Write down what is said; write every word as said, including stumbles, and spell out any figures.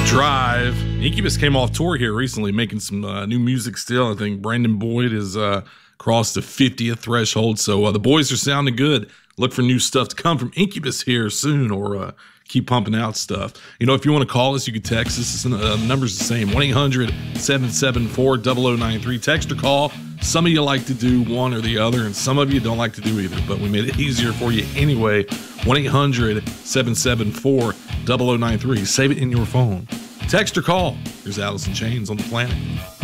Drive. Incubus came off tour here recently, making some uh, new music still. I think Brandon Boyd has uh, crossed the fiftieth threshold, so uh, the boys are sounding good. Look for new stuff to come from Incubus here soon, or uh, keep pumping out stuff. You know, if you want to call us, you can text us. Uh, the number's the same, one eight hundred seven seven four zero zero nine three. Text or call. Some of you like to do one or the other, and some of you don't like to do either, but we made it easier for you anyway. one eight hundred seven seven four zero zero nine three. Save it in your phone. Text or call. Here's Alice in Chains on the Planet.